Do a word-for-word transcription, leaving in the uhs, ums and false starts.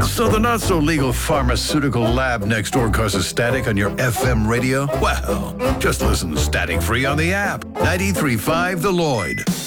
So the not-so-legal pharmaceutical lab next door causes static on your F M radio? Well, just listen static-free on the app. ninety-three point five The Lloyd.